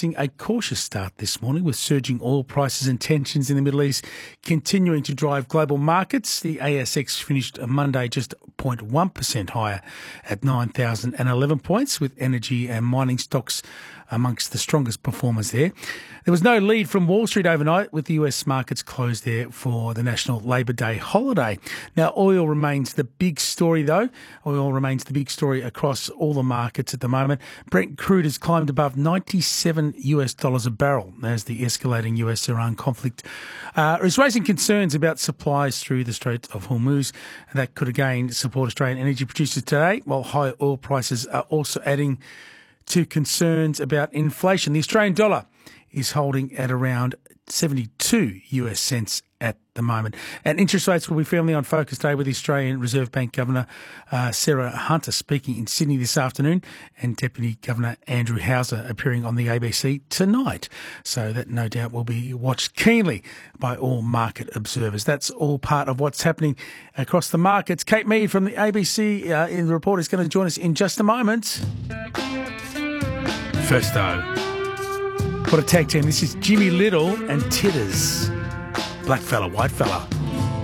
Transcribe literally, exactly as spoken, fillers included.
experiencing a cautious start this morning with surging oil prices and tensions in the Middle East continuing to drive global markets. The A S X finished Monday just zero point one percent higher at nine thousand eleven points, with energy and mining stocks amongst the strongest performers there. There was no lead from Wall Street overnight, with the U S markets closed there for the National Labor Day holiday. Now, oil remains the big story, though. Oil remains the big story across all the markets at the moment. Brent crude has climbed above ninety-seven US dollars a barrel as the escalating U S-Iran conflict uh, is raising concerns about supplies through the Strait of Hormuz. And that could again support Australian energy producers today, while high oil prices are also adding to concerns about inflation. The Australian dollar is holding at around seventy-two US cents at the moment. And interest rates will be firmly on focus today, with the Australian Reserve Bank Governor uh, Sarah Hunter speaking in Sydney this afternoon, and Deputy Governor Andrew Hauser appearing on the A B C tonight. So that no doubt will be watched keenly by all market observers. That's all part of what's happening across the markets. Kate Mead from the A B C uh, in the report is going to join us in just a moment. First though, what a tag team. This is Jimmy Little and Titters. Black fella, white fella.